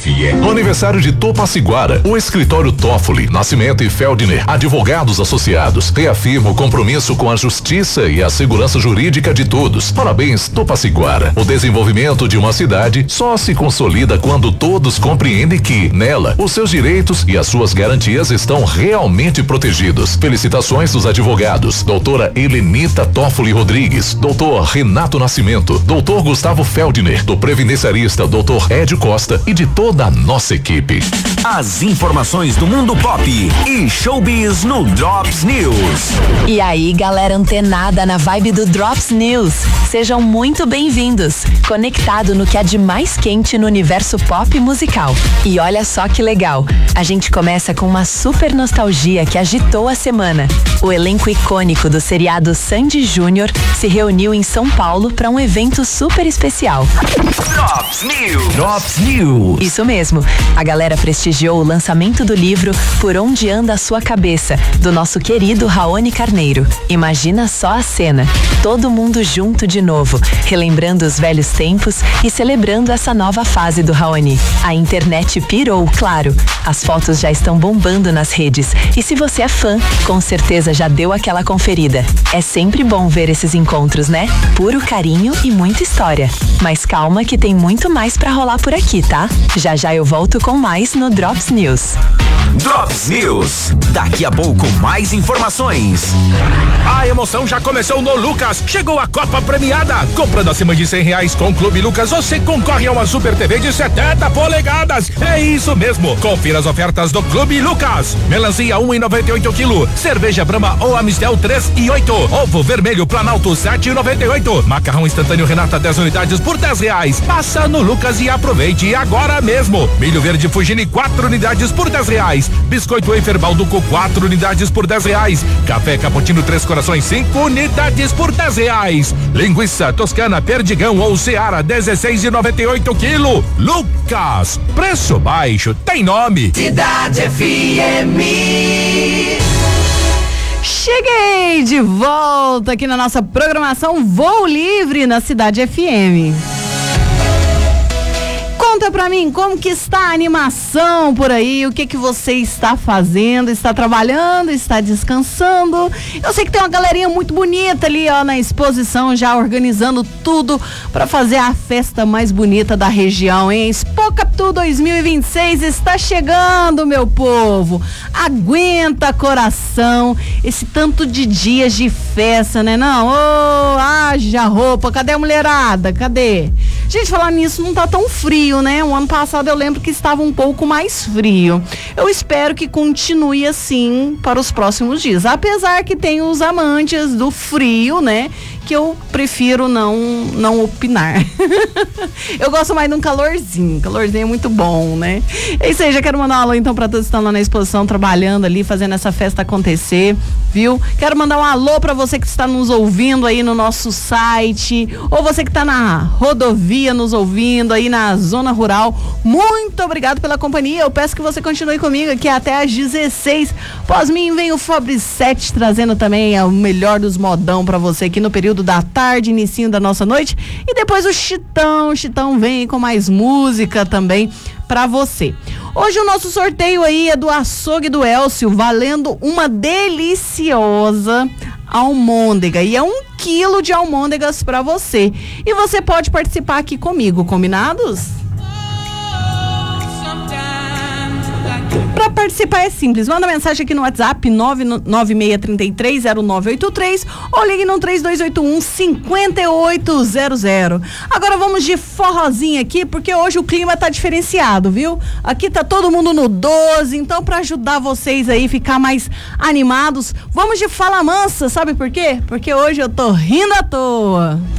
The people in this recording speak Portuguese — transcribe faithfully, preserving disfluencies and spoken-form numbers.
F M. Aniversário de Topaciguara. O escritório Toffoli, Nascimento e Feldner, advogados associados, reafirma o compromisso com a justiça e a segurança jurídica de todos. Parabéns, Topaciguara. O desenvolvimento de uma cidade só se consolida quando todos compreendem que, nela, os seus direitos e as suas garantias estão realmente protegidos. Felicitações dos advogados, doutora Helenita Toffoli Rodrigues, doutor Renato Nascimento, doutor Gustavo Feldner, do previdenciarista doutor Edio Costa e de toda a nossa equipe. As informações do mundo pop e showbiz no Drops News. E aí, galera antenada na vibe do Drops News, sejam muito bem-vindos, conectado no que há de mais quente no universo pop musical. E olha só que legal, a gente começa com uma super nostalgia que agitou a semana. O elenco icônico do seriado Sandy Júnior se reuniu em São Paulo para um evento super especial. Drops News. Drops News. Isso mesmo, a galera prestigiou o lançamento do livro Por Onde Anda a Sua Cabeça, do nosso querido Raoni Carneiro. Imagina só a cena, todo mundo junto de novo, relembrando os velhos tempos e celebrando essa nova fase do Raoni. A internet pirou, claro. As fotos já estão bombando nas redes e se você é fã, com certeza já deu aquela conferida. É sempre bom ver esses encontros, né? Puro carinho e muita história. Mas calma que tem muito mais pra rolar por aqui, tá? Já já eu volto com mais no Drops News. Drops News. Daqui a pouco mais informações. A emoção já começou no Lucas. Chegou a Copa Premiada. Comprando acima de cem reais com o Clube Lucas, você concorre a uma Super T V de setenta polegadas. É isso mesmo. Confira as ofertas do Clube Lucas. Melancia um e noventa e oito quilo. Cerveja Brahma ou Amistel três e oito. Ovo vermelho Planalto sete e noventa e oito. Macarrão instantâneo Renata dez unidades por dez reais. Passa no Lucas e aproveite agora mesmo. Milho verde Fugini quatro unidades por dez reais. Biscoito Wafer Balduco quatro unidades por dez reais. Café Cappuccino Três Corações cinco unidades por dez reais. Linguiça Toscana Perdigão ou Seara dezesseis e noventa e oito quilo. Lucas, preço baixo tem nome. Cidade F M. Cheguei de volta aqui na nossa programação Voo Livre na Cidade F M. Conta pra mim como que está a animação por aí, o que que você está fazendo, está trabalhando, está descansando. Eu sei que tem uma galerinha muito bonita ali, ó, na exposição, já organizando tudo para fazer a festa mais bonita da região, hein? Expo Capitu dois mil e vinte e seis está chegando, meu povo. Aguenta coração, esse tanto de dias de festa, né? Não, ô, haja roupa, cadê a mulherada? Cadê? Gente, falar nisso, não tá tão frio, né? O ano passado eu lembro que estava um pouco mais frio. Eu espero que continue assim para os próximos dias. Apesar que tem os amantes do frio, né? Que eu prefiro não, não opinar. Eu gosto mais de um calorzinho. Calorzinho é muito bom, né? É isso aí, já quero mandar um alô então para todos que estão lá na exposição, trabalhando ali, fazendo essa festa acontecer, viu? Quero mandar um alô para você que está nos ouvindo aí no nosso site, ou você que está na rodovia nos ouvindo aí na zona rural. Muito obrigado pela companhia. Eu peço que você continue comigo aqui até às dezesseis. Após mim vem o Fabri sete trazendo também o melhor dos modão para você aqui no período da tarde, inicinho da nossa noite, e depois o Chitão, o Chitão vem com mais música também pra você. Hoje o nosso sorteio aí é do Açougue do Elcio, valendo uma deliciosa almôndega, e é um quilo de almôndegas pra você, e você pode participar aqui comigo, combinados? Para participar é simples, manda mensagem aqui no WhatsApp nove nove seis três três zero nove oito três ou ligue no três dois oito um cinco oito zero zero. Agora vamos de forrozinho aqui, porque hoje o clima tá diferenciado, viu? Aqui tá todo mundo no doze, então para ajudar vocês aí ficar mais animados, vamos de Fala Mansa, sabe por quê? Porque hoje eu tô rindo à toa.